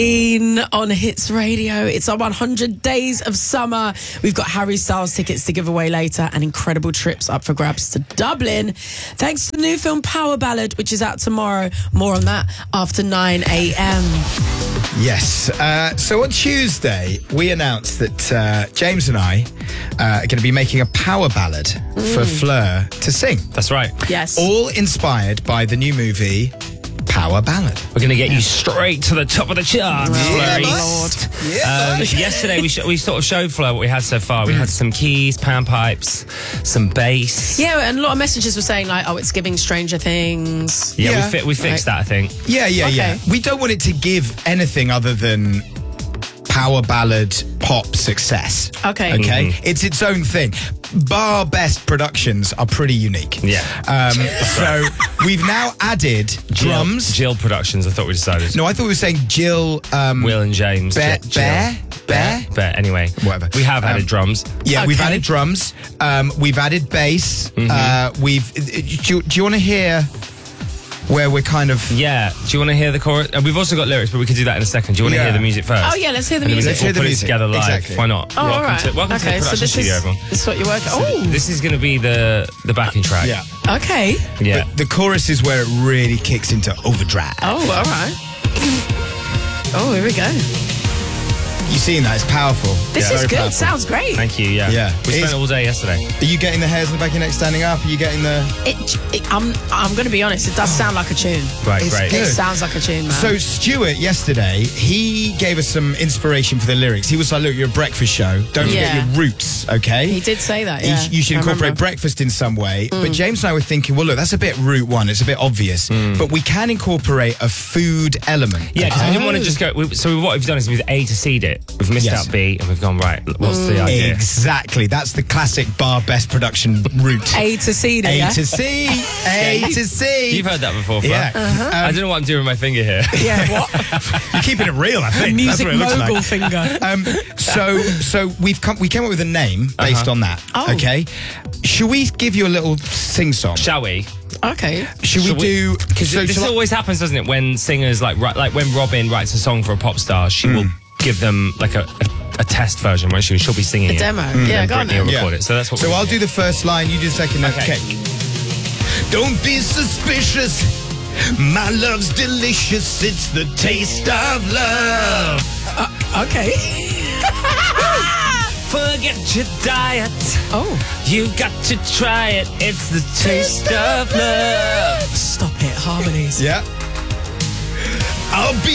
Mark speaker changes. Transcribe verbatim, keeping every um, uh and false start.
Speaker 1: On Hits Radio. It's our one hundred days of summer. We've got Harry Styles tickets to give away later and incredible trips up for grabs to Dublin. Thanks to the new film Power Ballad, which is out tomorrow. More on that after nine a.m.
Speaker 2: Yes. Uh, so on Tuesday, we announced that uh, James and I uh, are going to be making a power ballad mm. for Fleur to sing.
Speaker 3: That's right.
Speaker 1: Yes.
Speaker 2: All inspired by the new movie Power Ballad.
Speaker 3: We're going to get yeah. you straight to the top of the charts,
Speaker 1: oh,
Speaker 3: Fleur.
Speaker 1: Lord.
Speaker 2: Yeah,
Speaker 3: um, yesterday, we, sh- we sort of showed Fleur what we had so far. We mm. had some keys, panpipes, some bass.
Speaker 1: Yeah, and a lot of messages were saying, like, oh, it's giving Stranger Things.
Speaker 3: Yeah,
Speaker 2: yeah.
Speaker 3: we, fi- we fixed
Speaker 1: right.
Speaker 3: that, I think.
Speaker 2: Yeah, yeah,
Speaker 1: okay.
Speaker 2: yeah. We don't want it to give anything other than power ballad pop success.
Speaker 1: Okay.
Speaker 2: Okay?
Speaker 3: Mm-hmm.
Speaker 2: It's its own thing. Bar Best Productions are pretty unique.
Speaker 3: Yeah.
Speaker 2: Um, so we've now added drums.
Speaker 3: Jill, Jill Productions, I thought we decided.
Speaker 2: No, I thought we were saying Jill... Um,
Speaker 3: Will and James.
Speaker 2: Bear?
Speaker 3: J-
Speaker 2: Bear? Bear?
Speaker 3: Bear, anyway.
Speaker 2: Whatever.
Speaker 3: We have added
Speaker 2: Um,
Speaker 3: drums.
Speaker 2: Yeah,
Speaker 1: okay.
Speaker 2: we've added drums. Um, we've added bass.
Speaker 3: Mm-hmm.
Speaker 2: Uh, we've... Do you, do you want to hear... where we're kind of...
Speaker 3: Yeah. Do you want to hear the chorus? Uh, we've also got lyrics, but we can do that in a second. Do you want to
Speaker 2: Yeah.
Speaker 3: hear the music first?
Speaker 1: Oh, yeah, let's hear the
Speaker 3: And then
Speaker 1: music.
Speaker 2: Let's hear
Speaker 3: We'll
Speaker 2: the
Speaker 3: put
Speaker 2: music.
Speaker 3: it together live.
Speaker 2: Exactly.
Speaker 3: Why not?
Speaker 1: Oh,
Speaker 3: welcome
Speaker 1: all right.
Speaker 3: to, welcome
Speaker 1: okay,
Speaker 3: to the
Speaker 1: so
Speaker 3: production
Speaker 1: this
Speaker 3: studio,
Speaker 1: is,
Speaker 3: everyone.
Speaker 1: this is what you're working Oh,
Speaker 3: This is going to be the the backing track.
Speaker 2: Yeah.
Speaker 1: okay.
Speaker 3: Yeah.
Speaker 2: But the chorus is where it really kicks into overdrive.
Speaker 1: Oh, all right. Oh, here we go.
Speaker 2: You seen that? It's powerful.
Speaker 1: This
Speaker 2: Yeah.
Speaker 1: is
Speaker 2: Very
Speaker 1: good.
Speaker 2: powerful.
Speaker 1: Sounds great.
Speaker 3: Thank you, yeah.
Speaker 2: Yeah.
Speaker 3: We spent
Speaker 2: It's-
Speaker 3: all day yesterday.
Speaker 2: Are you getting the hairs on the back of your neck standing up? Are you getting the...
Speaker 1: It, it, I'm, I'm going to be honest, it does sound like a tune.
Speaker 3: Right,
Speaker 2: It's
Speaker 3: great.
Speaker 2: good.
Speaker 1: It sounds like a tune, man.
Speaker 2: So Stuart, yesterday, he gave us some inspiration for the lyrics. He was like, look, you're a breakfast show. Don't forget
Speaker 1: Yeah.
Speaker 2: your roots, okay?
Speaker 1: he did say that,
Speaker 2: You
Speaker 1: yeah.
Speaker 2: sh- You should
Speaker 1: I
Speaker 2: incorporate
Speaker 1: remember.
Speaker 2: breakfast in some way. But James and I were thinking, well, look, that's a bit route one. It's a bit obvious. But we can incorporate a food element.
Speaker 3: Yeah, because I didn't want
Speaker 1: Oh.
Speaker 3: to just go... We, so what we've done is we've A to C'd it. We've missed
Speaker 2: Yes.
Speaker 3: out B, and we've gone, right, what's the idea?
Speaker 2: Exactly. That's the classic Bar Best production route.
Speaker 1: A to C,
Speaker 2: A
Speaker 1: yeah?
Speaker 2: to C. A to C.
Speaker 3: You've heard that before, Fleur.
Speaker 2: Yeah.
Speaker 3: I don't know what I'm doing with my finger here.
Speaker 1: Yeah, what?
Speaker 2: You're keeping it real, I think.
Speaker 1: Music
Speaker 2: That's what it looks
Speaker 1: mogul
Speaker 2: like.
Speaker 1: finger.
Speaker 2: Um, so, so we've come. We came up with a name based
Speaker 3: Uh-huh.
Speaker 2: on that.
Speaker 1: Oh.
Speaker 2: Okay. Should we give you a little sing song?
Speaker 3: Shall we?
Speaker 1: Okay.
Speaker 2: Should we
Speaker 3: Shall we-
Speaker 2: do?
Speaker 3: Because
Speaker 2: so
Speaker 3: this
Speaker 2: shall I-
Speaker 3: always happens, doesn't it? When singers like write, like when Robin writes a song for a pop star, she will give them like a, a, a test version where she she'll be singing
Speaker 1: A
Speaker 3: it.
Speaker 1: demo.
Speaker 2: Mm.
Speaker 1: Yeah,
Speaker 3: And
Speaker 1: go on
Speaker 3: Britney will
Speaker 1: then.
Speaker 3: record it. So that's what.
Speaker 2: So
Speaker 3: we're
Speaker 2: I'll
Speaker 3: doing.
Speaker 2: do the first line. You do the second.
Speaker 3: Okay.
Speaker 2: Okay. Don't be suspicious. My love's delicious. It's the taste of love.
Speaker 1: Uh, okay.
Speaker 3: Forget your diet.
Speaker 1: Oh.
Speaker 3: You got to try it. It's the taste of love.
Speaker 1: Stop it, harmonies.
Speaker 2: Yeah. I'll be